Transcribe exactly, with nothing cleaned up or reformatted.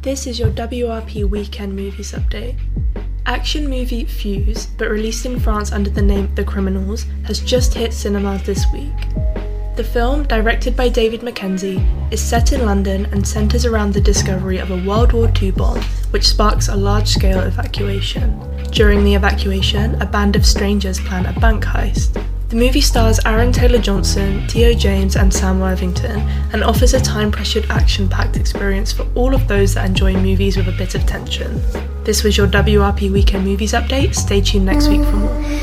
This is your W R P Weekend Movies Update. Action movie Fuse, but released in France under the name The Criminals, has just hit cinemas this week. The film, directed by David Mackenzie, is set in London and centres around the discovery of a World War Two bomb, which sparks a large-scale evacuation. During the evacuation, a band of strangers plan a bank heist. The movie stars Aaron Taylor-Johnson, Theo James and Sam Worthington, and offers a time-pressured action-packed experience for all of those that enjoy movies with a bit of tension. This was your W R P Weekend Movies Update. Stay tuned next week for more.